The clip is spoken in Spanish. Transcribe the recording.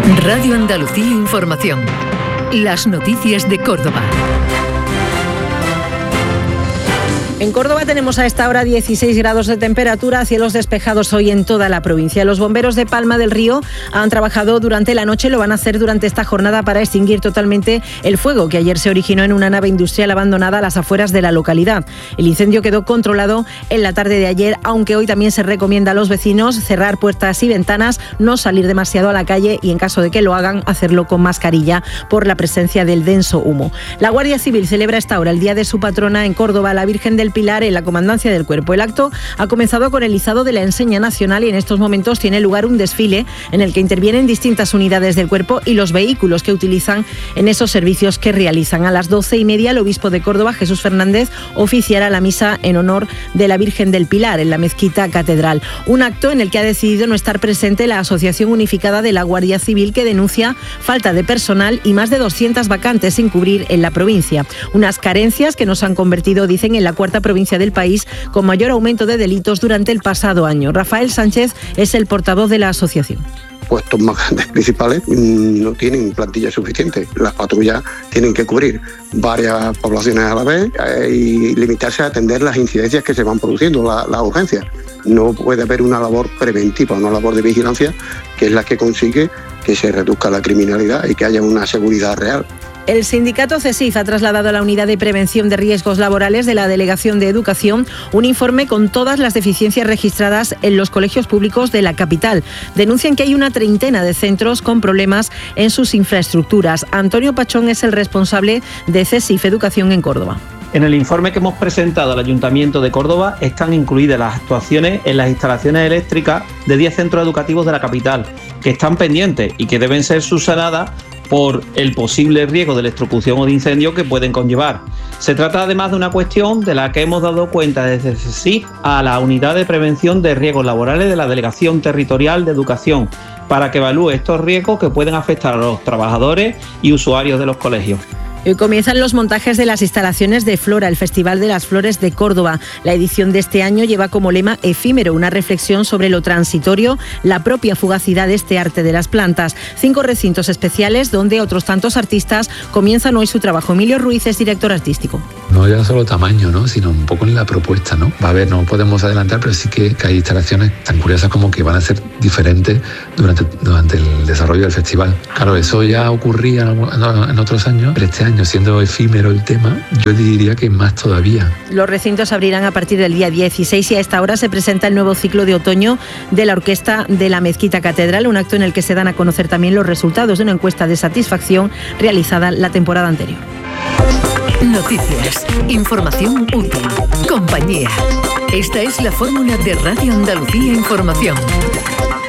Radio Andalucía Información. Las noticias de Córdoba. En Córdoba tenemos a esta hora 16 grados de temperatura, cielos despejados hoy en toda la provincia. Los bomberos de Palma del Río han trabajado durante la noche, lo van a hacer durante esta jornada para extinguir totalmente el fuego que ayer se originó en una nave industrial abandonada a las afueras de la localidad. El incendio quedó controlado en la tarde de ayer, aunque hoy también se recomienda a los vecinos cerrar puertas y ventanas, no salir demasiado a la calle y en caso de que lo hagan, hacerlo con mascarilla por la presencia del denso humo. La Guardia Civil celebra a esta hora el día de su patrona en Córdoba, la Virgen del Pilar, en la Comandancia del Cuerpo. El acto ha comenzado con el izado de la enseña nacional y en estos momentos tiene lugar un desfile en el que intervienen distintas unidades del cuerpo y los vehículos que utilizan en esos servicios que realizan. A las 12:30 el obispo de Córdoba, Jesús Fernández, oficiará la misa en honor de la Virgen del Pilar en la mezquita catedral. Un acto en el que ha decidido no estar presente la Asociación Unificada de la Guardia Civil, que denuncia falta de personal y más de 200 vacantes sin cubrir en la provincia. Unas carencias que nos han convertido, dicen, en la cuarta provincia del país con mayor aumento de delitos durante el pasado año. Rafael Sánchez es el portavoz de la asociación. Puestos más grandes principales no tienen plantilla suficiente. Las patrullas tienen que cubrir varias poblaciones a la vez y limitarse a atender las incidencias que se van produciendo, las urgencias. No puede haber una labor preventiva, una labor de vigilancia, que es la que consigue que se reduzca la criminalidad y que haya una seguridad real. El sindicato CESIF ha trasladado a la Unidad de Prevención de Riesgos Laborales de la Delegación de Educación un informe con todas las deficiencias registradas en los colegios públicos de la capital. Denuncian que hay una treintena de centros con problemas en sus infraestructuras. Antonio Pachón es el responsable de CESIF Educación en Córdoba. En el informe que hemos presentado al Ayuntamiento de Córdoba están incluidas las actuaciones en las instalaciones eléctricas de 10 centros educativos de la capital, que están pendientes y que deben ser subsanadas por el posible riesgo de electrocución o de incendio que pueden conllevar. Se trata además de una cuestión de la que hemos dado cuenta desde CESIF a la Unidad de Prevención de Riesgos Laborales de la Delegación Territorial de Educación, para que evalúe estos riesgos que pueden afectar a los trabajadores y usuarios de los colegios. Hoy comienzan los montajes de las instalaciones de Flora, el Festival de las Flores de Córdoba. La edición de este año lleva como lema efímero, una reflexión sobre lo transitorio, la propia fugacidad de este arte de las plantas. 5 recintos especiales donde otros tantos artistas comienzan hoy su trabajo. Emilio Ruiz es director artístico. No ya solo tamaño, ¿no?, sino un poco en la propuesta, ¿no? Va a haber, no podemos adelantar, pero sí que hay instalaciones tan curiosas como que van a ser diferentes durante el desarrollo del festival. Claro, eso ya ocurría en otros años, pero este año, siendo efímero el tema, yo diría que más todavía. Los recintos abrirán a partir del día 16 y a esta hora se presenta el nuevo ciclo de otoño de la Orquesta de la Mezquita Catedral, un acto en el que se dan a conocer también los resultados de una encuesta de satisfacción realizada la temporada anterior. Noticias, información útil, compañía. Esta es la fórmula de Radio Andalucía Información.